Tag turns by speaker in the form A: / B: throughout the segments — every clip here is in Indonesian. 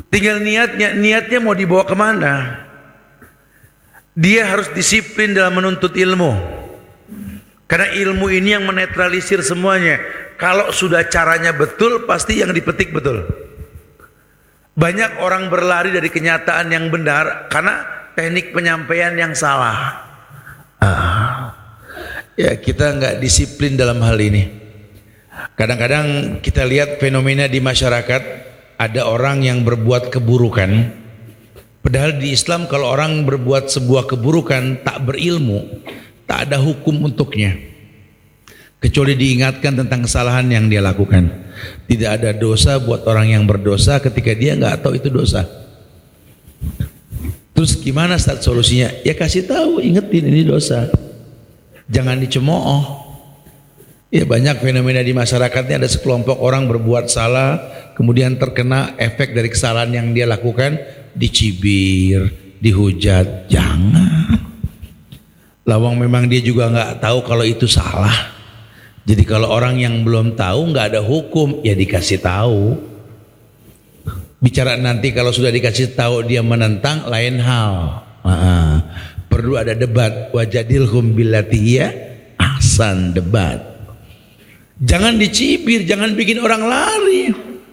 A: Tinggal niatnya mau dibawa kemana. Dia harus disiplin dalam menuntut ilmu, karena ilmu ini yang menetralisir semuanya. Kalau sudah caranya betul, pasti yang dipetik betul. Banyak orang berlari dari kenyataan yang benar karena teknik penyampaian yang salah. Ya, kita nggak disiplin dalam hal ini. Kadang-kadang kita lihat fenomena di masyarakat, ada orang yang berbuat keburukan. Padahal di Islam kalau orang berbuat sebuah keburukan tak berilmu, tak ada hukum untuknya, kecuali diingatkan tentang kesalahan yang dia lakukan. Tidak ada dosa buat orang yang berdosa ketika dia nggak tahu itu dosa. Terus gimana Ustaz solusinya? Ya kasih tahu, ingetin ini dosa, jangan dicemooh. Ya, banyak fenomena di masyarakatnya, ada sekelompok orang berbuat salah, kemudian terkena efek dari kesalahan yang dia lakukan, dicibir, dihujat. Jangan. Lawang memang dia juga nggak tahu kalau itu salah. Jadi kalau orang yang belum tahu nggak ada hukum, ya dikasih tahu. Bicara nanti kalau sudah dikasih tahu dia menentang, lain hal. Perlu ada debat. Wajadilhum billati hiya ahsan, debat. Jangan dicibir, jangan bikin orang lari.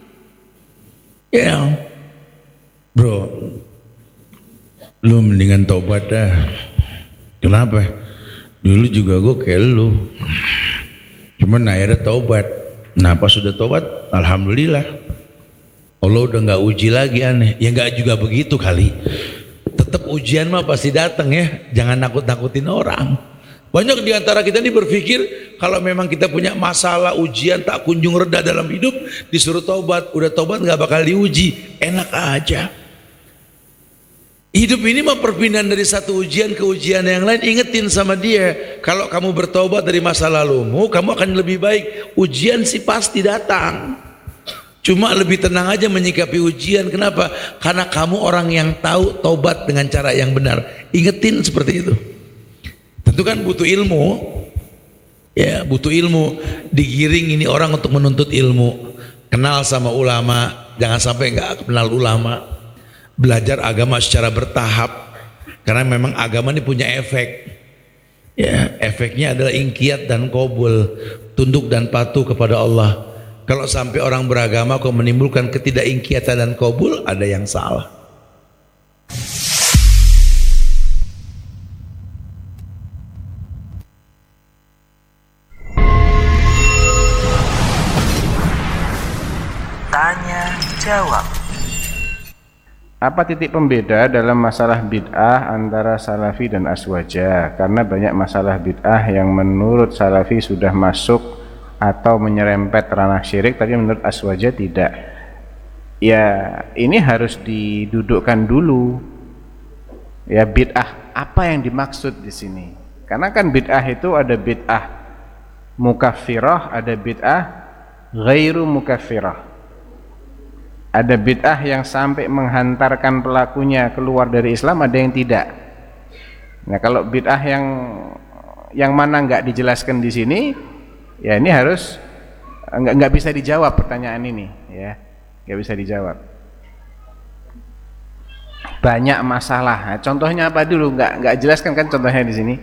A: Ya, bro, lu mendingan tobat dah. Kenapa? Dulu juga gue kayak lu, cuman akhirnya tobat. Nah pas sudah tobat, alhamdulillah, Allah udah nggak uji lagi aneh. Ya nggak juga begitu kali. Tetap ujian mah pasti datang ya. Jangan nakut-nakutin orang. Banyak di antara kita ini berpikir kalau memang kita punya masalah, ujian tak kunjung reda dalam hidup, disuruh tobat, udah tobat nggak bakal diuji, enak aja. Hidup ini mah perpindahan dari satu ujian ke ujian yang lain. Ingetin sama dia, kalau kamu bertobat dari masa lalumu, kamu akan lebih baik. Ujian sih pasti datang, cuma lebih tenang aja menyikapi ujian. Kenapa? Karena kamu orang yang tahu tobat dengan cara yang benar. Ingetin seperti itu. Tentu kan butuh ilmu, ya butuh ilmu. Digiring ini orang untuk menuntut ilmu, kenal sama ulama, jangan sampai nggak kenal ulama. Belajar agama secara bertahap, karena memang agama ini punya efek. Ya, efeknya adalah ingkiyat dan qabul, tunduk dan patuh kepada Allah. Kalau sampai orang beragama kok menimbulkan ketidakingkiyatan dan qabul, ada yang salah.
B: Jawab. Apa titik pembeda dalam masalah bid'ah antara salafi dan aswaja? Karena banyak masalah bid'ah yang menurut salafi sudah masuk atau menyerempet ranah syirik, tapi menurut aswaja tidak. Ya, ini harus didudukkan dulu. Ya, bid'ah apa yang dimaksud di sini? Karena kan bid'ah itu ada bid'ah mukaffirah, ada bid'ah ghairu mukaffirah. Ada bid'ah yang sampai menghantarkan pelakunya keluar dari Islam, ada yang tidak. Nah, kalau bid'ah yang mana nggak dijelaskan di sini, ya ini harus nggak bisa dijawab pertanyaan ini, ya nggak bisa dijawab. Banyak masalah. Nah, contohnya apa dulu? Nggak jelaskan kan contohnya di sini.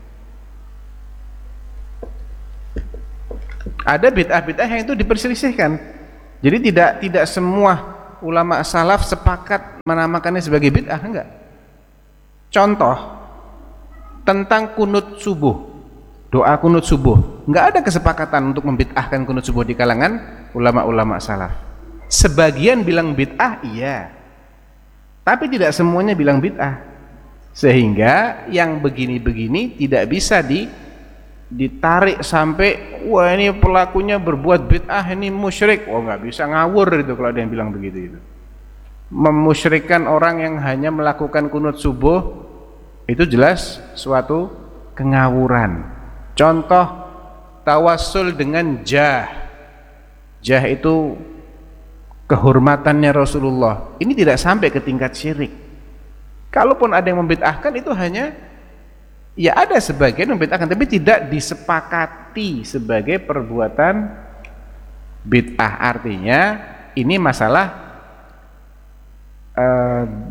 B: Ada bid'ah-bid'ah yang itu diperselisihkan. Jadi tidak semua ulama salaf sepakat menamakannya sebagai bid'ah, enggak. Contoh tentang kunut subuh, doa kunut subuh, enggak ada kesepakatan untuk membid'ahkan kunut subuh di kalangan ulama-ulama salaf. Sebagian bilang bid'ah, iya, tapi tidak semuanya bilang bid'ah. Sehingga yang begini-begini tidak bisa ditarik sampai wah ini pelakunya berbuat bid'ah, ini musyrik. Oh nggak bisa, ngawur itu kalau ada yang bilang begitu. Itu memusyrikkan orang yang hanya melakukan kunut subuh, itu jelas suatu kengawuran. Contoh tawassul dengan jah itu kehormatannya Rasulullah, ini tidak sampai ke tingkat syirik. Kalaupun ada yang membid'ahkan, itu hanya ya ada sebagian membid'ahkan, tapi tidak disepakati sebagai perbuatan bid'ah. Artinya ini masalah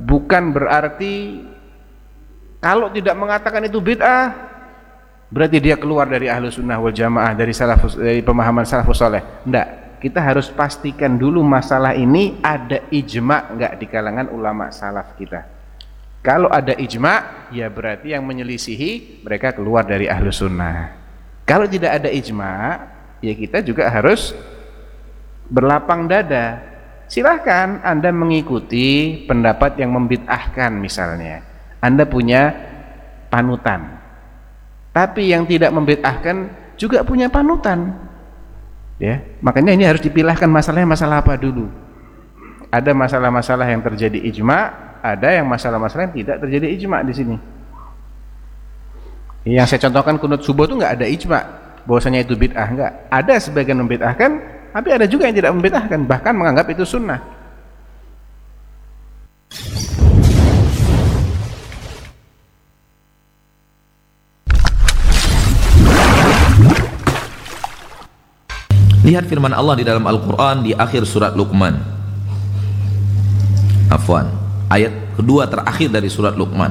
B: bukan berarti kalau tidak mengatakan itu bid'ah berarti dia keluar dari Ahlus Sunnah wal Jamaah, dari pemahaman salafus saleh. Enggak, kita harus pastikan dulu masalah ini ada ijma' enggak di kalangan ulama salaf kita. Kalau ada ijma', ya berarti yang menyelisihi mereka keluar dari Ahlus Sunnah. Kalau tidak ada ijma', ya kita juga harus berlapang dada. Silahkan Anda mengikuti pendapat yang membid'ahkan misalnya. Anda punya panutan. Tapi yang tidak membid'ahkan juga punya panutan. Ya, makanya ini harus dipilahkan masalahnya masalah apa dulu. Ada masalah-masalah yang terjadi ijma', ada yang masalah-masalah yang tidak terjadi ijma' di sini. Yang saya contohkan kunut subuh itu enggak ada ijma' bahwasanya itu bid'ah, enggak. Ada sebagian membid'ahkan, tapi ada juga yang tidak membid'ahkan, bahkan menganggap itu sunnah.
C: Lihat firman Allah di dalam Al-Quran di akhir surat Luqman. Afwan, ayat kedua terakhir dari surat Luqman.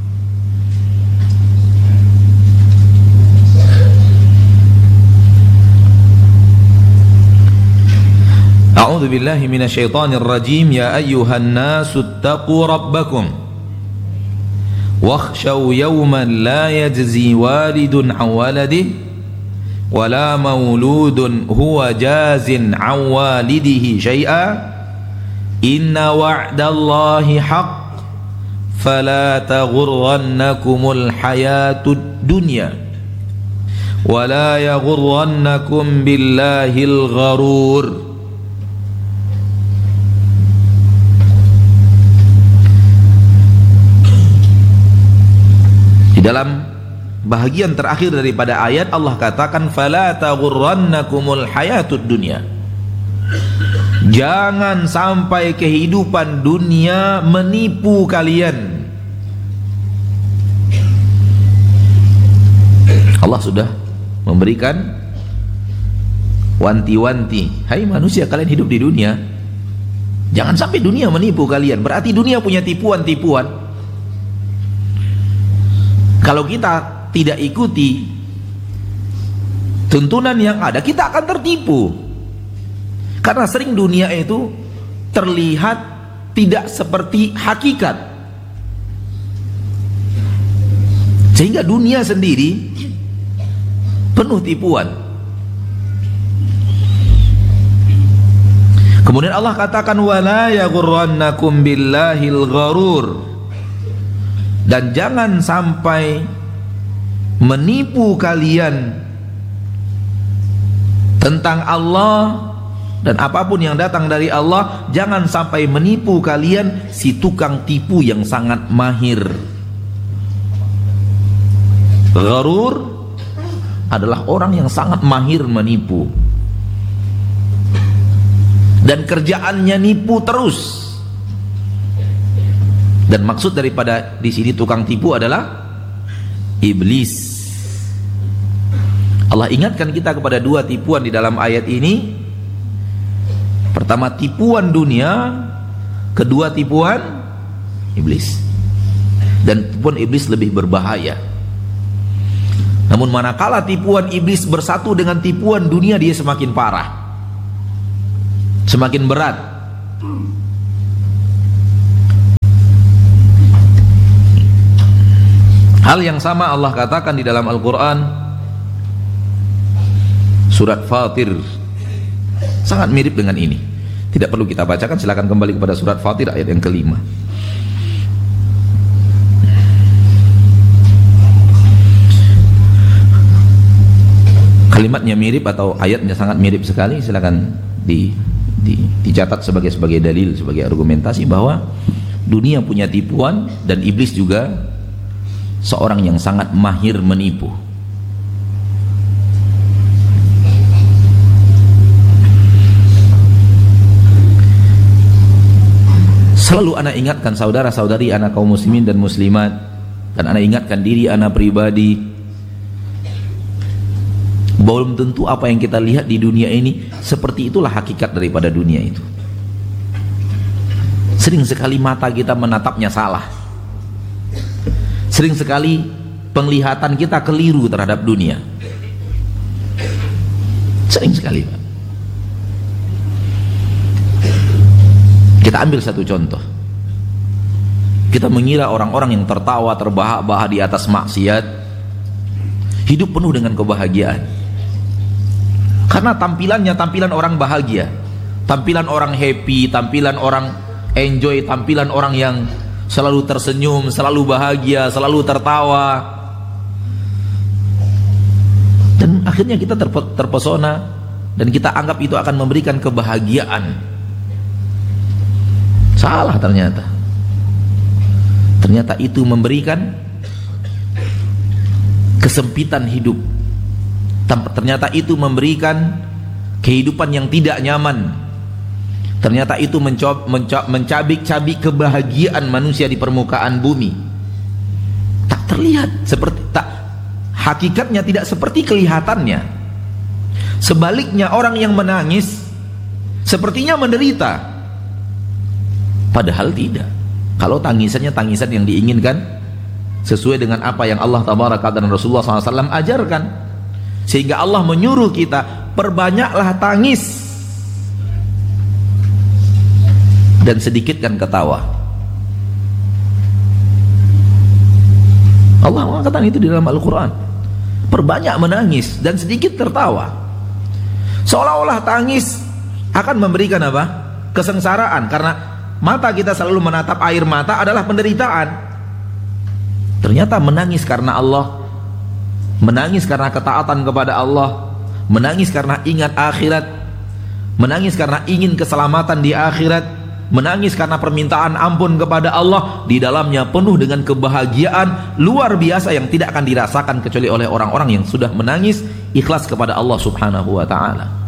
C: A'udzu billahi minasyaitonir rajim. Ya ayyuhan nasu ittaqu rabbakum wakhshaw yawman la yajzi walidun 'an waladihi wala mauludun huwa jazin 'an walidihi syai'a inna wa'dallahi haqq fala taghurrannakumul hayatud dunya wala yaghurrannakum billahil gharur. Di dalam bahagian terakhir daripada ayat Allah katakan fala taghurrannakumul hayatud dunya. Jangan sampai kehidupan dunia menipu kalian. Allah sudah memberikan wanti-wanti, hai manusia, kalian hidup di dunia, jangan sampai dunia menipu kalian. Berarti dunia punya tipuan-tipuan. Kalau kita tidak ikuti tuntunan yang ada, kita akan tertipu. Karena sering dunia itu terlihat tidak seperti hakikat, sehingga dunia sendiri penuh tipuan. Kemudian Allah katakan wala yaghurrannakum billahil gharur, dan jangan sampai menipu kalian tentang Allah dan apapun yang datang dari Allah. Jangan sampai menipu kalian si tukang tipu yang sangat mahir. Gharur adalah orang yang sangat mahir menipu, dan kerjaannya nipu terus. Dan maksud daripada di sini tukang tipu adalah iblis. Allah ingatkan kita kepada dua tipuan di dalam ayat ini. Pertama tipuan dunia, kedua tipuan iblis. Dan tipuan iblis lebih berbahaya. Namun manakala tipuan iblis bersatu dengan tipuan dunia, dia semakin parah, semakin berat. Hal yang sama Allah katakan di dalam Al-Quran surat Fatir, sangat mirip dengan ini. Tidak perlu kita bacakan, silakan kembali kepada surat Fatir ayat yang kelima. Kalimatnya mirip atau ayatnya sangat mirip sekali, silakan dicatat sebagai dalil, sebagai argumentasi bahwa dunia punya tipuan dan iblis juga seorang yang sangat mahir menipu. Selalu anak ingatkan saudara-saudari anak kaum muslimin dan muslimat, dan anak ingatkan diri anak pribadi, belum tentu apa yang kita lihat di dunia ini seperti itulah hakikat daripada dunia itu. Sering sekali mata kita menatapnya salah. Sering sekali penglihatan kita keliru terhadap dunia. Sering sekali, Pak. Kita ambil satu contoh. Kita mengira orang-orang yang tertawa, terbahak-bahak di atas maksiat, hidup penuh dengan kebahagiaan. Karena tampilannya tampilan orang bahagia, tampilan orang happy, tampilan orang enjoy, tampilan orang yang selalu tersenyum, selalu bahagia, selalu tertawa. Dan akhirnya kita terpesona dan kita anggap itu akan memberikan kebahagiaan. Salah ternyata. Ternyata itu memberikan kesempitan hidup. Ternyata itu memberikan kehidupan yang tidak nyaman. Ternyata itu mencabik-cabik kebahagiaan manusia di permukaan bumi. Tak terlihat seperti, tak, hakikatnya tidak seperti kelihatannya. Sebaliknya, orang yang menangis sepertinya menderita, padahal tidak. Kalau tangisannya tangisan yang diinginkan, sesuai dengan apa yang Allah Tabaraka dan Rasulullah SAW ajarkan, sehingga Allah menyuruh kita, perbanyaklah tangis dan sedikitkan ketawa. Allah mengatakan itu di dalam Al-Quran. Perbanyak menangis dan sedikit tertawa. Seolah-olah tangis akan memberikan apa? Kesengsaraan, karena mata kita selalu menatap air mata adalah penderitaan. Ternyata menangis karena Allah, menangis karena ketaatan kepada Allah, menangis karena ingat akhirat, menangis karena ingin keselamatan di akhirat, menangis karena permintaan ampun kepada Allah, di dalamnya penuh dengan kebahagiaan luar biasa yang tidak akan dirasakan kecuali oleh orang-orang yang sudah menangis ikhlas kepada Allah Subhanahu wa ta'ala.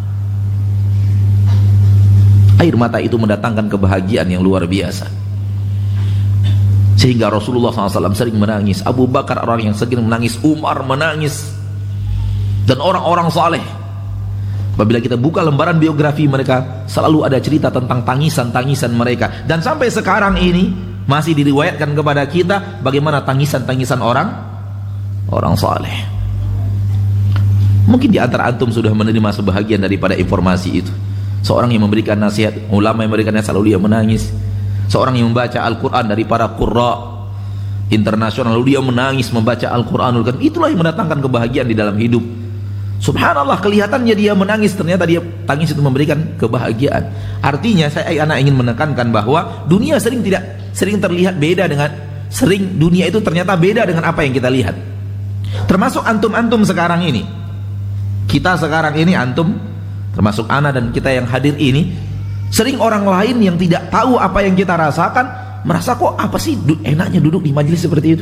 C: Air mata itu mendatangkan kebahagiaan yang luar biasa, sehingga Rasulullah SAW sering menangis, Abu Bakar orang yang sering menangis, Umar menangis, dan orang-orang saleh. Apabila kita buka lembaran biografi mereka, selalu ada cerita tentang tangisan-tangisan mereka. Dan sampai sekarang ini masih diriwayatkan kepada kita bagaimana tangisan-tangisan orang saleh. Mungkin di antara antum sudah menerima sebahagian daripada informasi itu. Seorang yang memberikan nasihat, ulama yang memberikannya, selalu dia menangis. Seorang yang membaca Al-Quran dari para qurra internasional, lalu dia menangis membaca Al-Quranul Karim. Itulah yang mendatangkan kebahagiaan di dalam hidup. Subhanallah, kelihatannya dia menangis, ternyata dia tangis itu memberikan kebahagiaan. Artinya anak ingin menekankan bahwa dunia sering terlihat beda dengan, dunia itu ternyata beda dengan apa yang kita lihat. Termasuk antum-antum sekarang ini. Kita sekarang ini, antum, termasuk ana dan kita yang hadir ini, sering orang lain yang tidak tahu apa yang kita rasakan merasa, kok apa sih enaknya duduk di majelis seperti itu,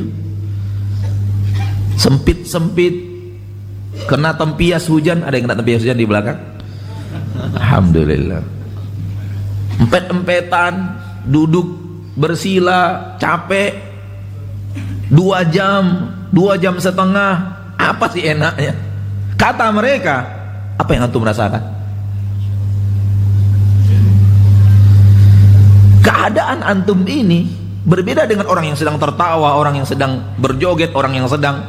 C: sempit-sempit, kena tempias hujan. Ada yang kena tempias hujan di belakang? Alhamdulillah. Empet-empetan, duduk bersila, capek 2 jam setengah. Apa sih enaknya? Kata mereka. Apa yang antum rasakan? Keadaan antum ini berbeda dengan orang yang sedang tertawa, orang yang sedang berjoget, orang yang sedang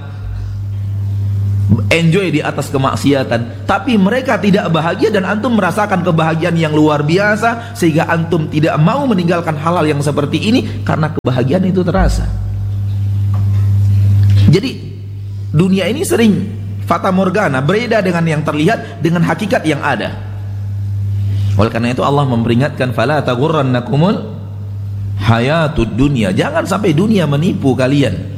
C: enjoy di atas kemaksiatan. Tapi mereka tidak bahagia dan antum merasakan kebahagiaan yang luar biasa, sehingga antum tidak mau meninggalkan hal-hal yang seperti ini karena kebahagiaan itu terasa. Jadi dunia ini sering fata morgana, berbeda dengan yang terlihat, dengan hakikat yang ada. Oleh karena itu Allah memperingatkan, fala taghurrannakumul hayatud dunya, jangan sampai dunia menipu kalian.